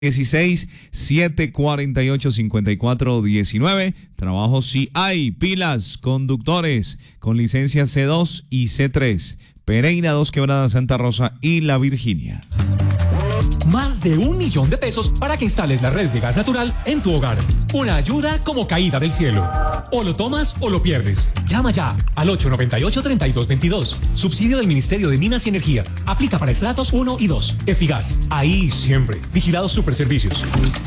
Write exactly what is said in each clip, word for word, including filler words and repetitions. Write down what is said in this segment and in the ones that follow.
dieciséis, siete cuarenta y ocho, cincuenta y cuatro diecinueve. Trabajo sí hay. Pilas, conductores con licencia C dos y C tres. Pereira, Dos Quebradas, Santa Rosa y La Virginia. Más de un millón de pesos para que instales la red de gas natural en tu hogar. Una ayuda como caída del cielo. O lo tomas o lo pierdes. Llama ya al ocho nueve ocho, tres dos dos dos. Subsidio del Ministerio de Minas y Energía. Aplica para estratos uno y dos. Efigas. Ahí siempre. Vigilados Superservicios.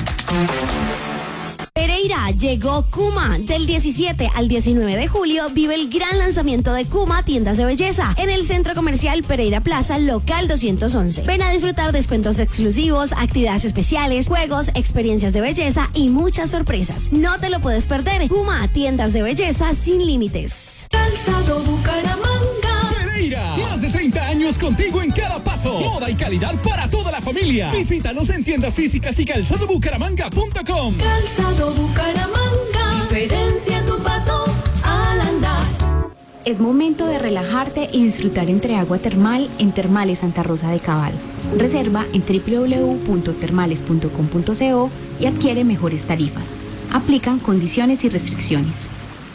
Pereira, llegó Kuma. Del diecisiete al diecinueve de julio vive el gran lanzamiento de Kuma Tiendas de Belleza en el Centro Comercial Pereira Plaza, local doscientos once. Ven a disfrutar descuentos exclusivos, actividades especiales, juegos, experiencias de belleza y muchas sorpresas. No te lo puedes perder. Kuma Tiendas de Belleza sin límites. Calzado Bucaramanga. Pereira, más de treinta años contigo en cada paso. Moda y calidad para toda la familia. Visítanos en tiendas físicas y calzado bucaramanga punto com. Calzado Bucaramanga, diferencia tu paso al andar. Es momento de relajarte y disfrutar entre agua termal en Termales Santa Rosa de Cabal. Reserva en doble u doble u doble u punto termales punto com punto co y adquiere mejores tarifas. Aplican condiciones y restricciones.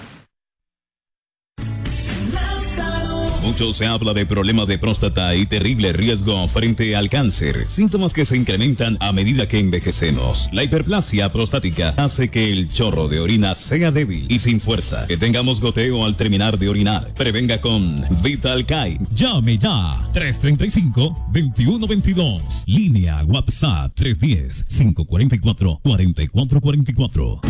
Mucho se habla de problemas de próstata y terrible riesgo frente al cáncer, síntomas que se incrementan a medida que envejecemos. La hiperplasia prostática hace que el chorro de orina sea débil y sin fuerza, que tengamos goteo al terminar de orinar. Prevenga con Vitalkai. Llame ya, tres treinta y cinco, veintiuno veintidós. Línea WhatsApp tres uno cero, cinco cuatro cuatro, cuatro cuatro cuatro cuatro.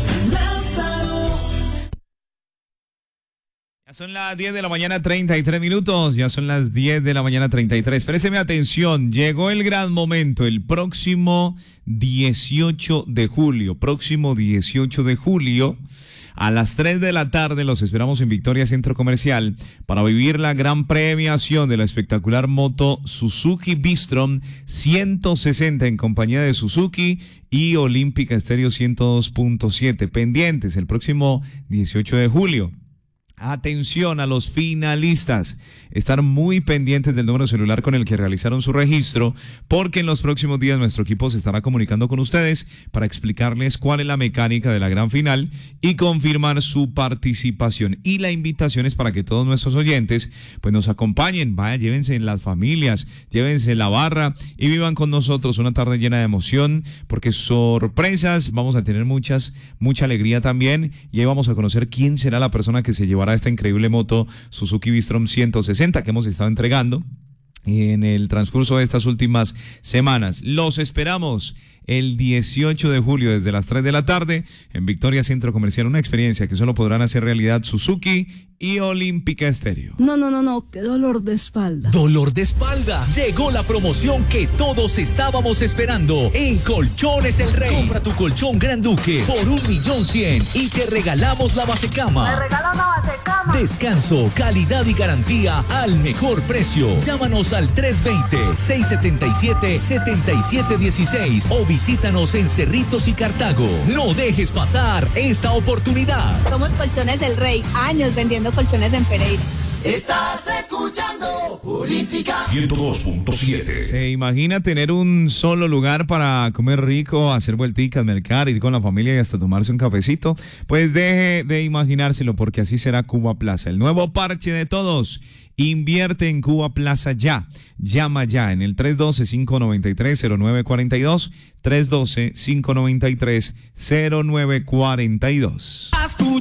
Son las diez de la mañana, treinta y tres minutos. Ya son las diez de la mañana, treinta y tres. Présteme atención. Llegó el gran momento. El próximo dieciocho de julio. Próximo dieciocho de julio. A las tres de la tarde los esperamos en Victoria Centro Comercial para vivir la gran premiación de la espectacular moto Suzuki Bistrom ciento sesenta en compañía de Suzuki y Olímpica Estéreo ciento dos punto siete. Pendientes el próximo dieciocho de julio. Atención a los finalistas, estar muy pendientes del número celular con el que realizaron su registro, porque en los próximos días nuestro equipo se estará comunicando con ustedes para explicarles cuál es la mecánica de la gran final y confirmar su participación. Y la invitación es para que todos nuestros oyentes pues nos acompañen, vaya, llévense en las familias, llévense la barra y vivan con nosotros una tarde llena de emoción, porque sorpresas vamos a tener muchas, mucha alegría también, y ahí vamos a conocer quién será la persona que se llevará esta increíble moto Suzuki Bistrom ciento sesenta que hemos estado entregando en el transcurso de estas últimas semanas. Los esperamos el dieciocho de julio desde las tres de la tarde en Victoria Centro Comercial, una experiencia que solo podrán hacer realidad Suzuki y Olímpica Estéreo. No, no, no, no, qué dolor de espalda. Dolor de espalda. Llegó la promoción que todos estábamos esperando en Colchones El Rey. Compra tu colchón Gran Duque por un millón cien y te regalamos la basecama. Me regalan la basecama. Descanso, calidad y garantía al mejor precio. Llámanos al tres dos cero, seis siete siete, siete siete uno seis o visítanos en Cerritos y Cartago. No dejes pasar esta oportunidad. Somos Colchones El Rey, años vendiendo colchones en Pereira. Estás escuchando Olímpica ciento dos punto siete. ¿Se imagina tener un solo lugar para comer rico, hacer vuelticas, mercar, ir con la familia y hasta tomarse un cafecito? Pues deje de imaginárselo, porque así será Cuba Plaza, el nuevo parche de todos. Invierte en Cuba Plaza ya. Llama ya en el tres uno dos, cinco nueve tres, cero nueve cuatro dos, tres uno dos, cinco nueve tres, cero nueve cuatro dos. Haz tu